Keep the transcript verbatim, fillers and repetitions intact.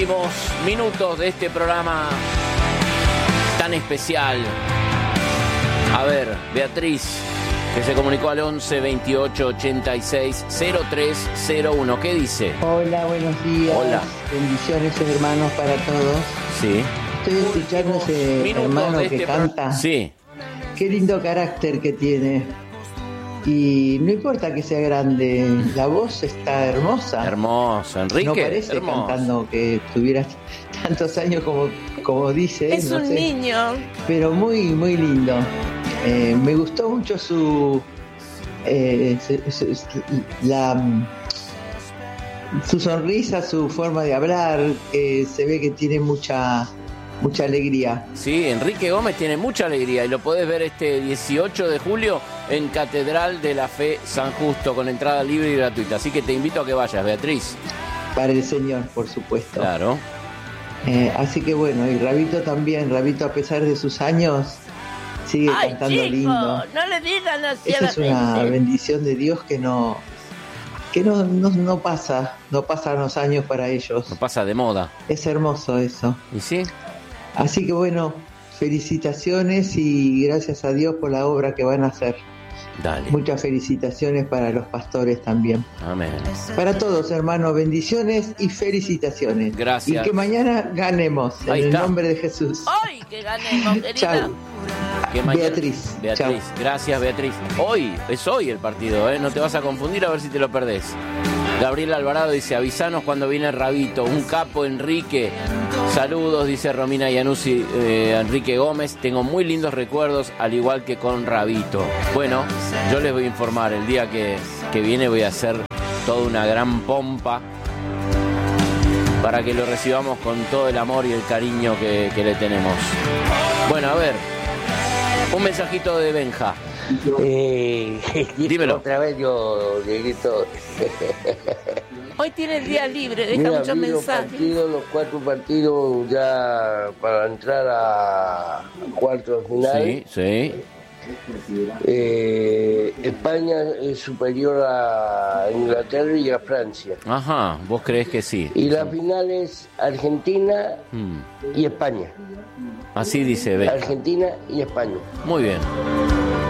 últimos minutos de este programa tan especial. A ver, Beatriz, que se comunicó al once veintiocho ochenta y seis cero tres cero uno. ¿Qué dice? Hola, buenos días. Hola. Bendiciones, hermanos, para todos. Sí. Estoy escuchando ese hermano que este canta. Pro... Sí. Qué lindo carácter que tiene. Y no importa que sea grande, la voz está hermosa. Hermosa, Enrique. No parece hermoso. Cantando que tuviera tantos años como, como dice. Es no un sé. niño. Pero muy, muy lindo. Eh, me gustó mucho su, eh, su, su, la, su sonrisa, su forma de hablar. Eh, se ve que tiene mucha, mucha alegría. Sí, Enrique Gómez tiene mucha alegría y lo podés ver este dieciocho de julio en Catedral de la Fe San Justo con entrada libre y gratuita. Así que te invito a que vayas, Beatriz. Para el Señor, por supuesto. Claro. Eh, así que bueno, y Rabito también. Rabito, a pesar de sus años, sigue Ay, cantando chico, lindo. no le digan así Esa a la es una gente. bendición de Dios que no que no, no, no pasa, no pasan los años para ellos. No pasa de moda. Es hermoso eso. ¿Y sí? Así que bueno, felicitaciones y gracias a Dios por la obra que van a hacer. Dale. Muchas felicitaciones para los pastores también. Amén. Para todos, hermanos, bendiciones y felicitaciones. Gracias. Y que mañana ganemos, en Ahí el está. nombre de Jesús. ¡Ay, que ganemos, querida! Chao. Que mañana- Beatriz. Beatriz, Chao. gracias Beatriz. Hoy, es hoy el partido, ¿eh? No te vas a confundir a ver si te lo perdés. Gabriel Alvarado dice, avisanos cuando viene Rabito, un capo Enrique. Saludos, dice Romina Iannuzzi, eh, Enrique Gómez. Tengo muy lindos recuerdos, al igual que con Rabito. Bueno, yo les voy a informar, el día que, que viene voy a hacer toda una gran pompa para que lo recibamos con todo el amor y el cariño que, que le tenemos. Bueno, a ver, un mensajito de Benja. Eh, Dímelo. Otra vez yo, Dieguito. Hoy tiene el día libre, deja Mira, muchos vi los mensajes. partidos, los cuatro partidos ya para entrar a cuartos final. Sí, sí. Eh, España es superior a Inglaterra y a Francia. Ajá, vos creés que sí. Y la final es Argentina Mm, y España. Así dice Ben. Argentina y España. Muy bien.